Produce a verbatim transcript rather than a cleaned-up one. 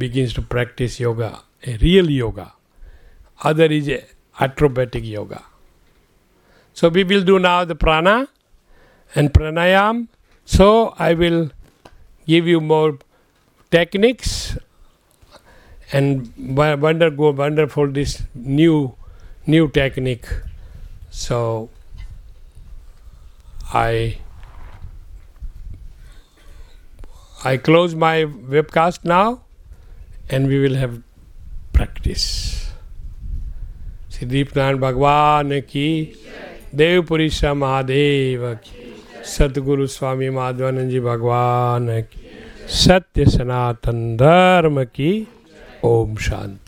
begins to practice yoga, a real yoga. Other is a acrobatic yoga. So we will do now the prana and pranayam. So I will give you more techniques and wonderful, wonderful this new, new technique. So I I close my webcast now, and we will have practice. Siddhipnan Bhagwan ki, Dev Purisha Mahadev ki, Satguru Swami Madhvananji Bhagwan ki, Satya Sanatan Dharma ki, Om Shanti.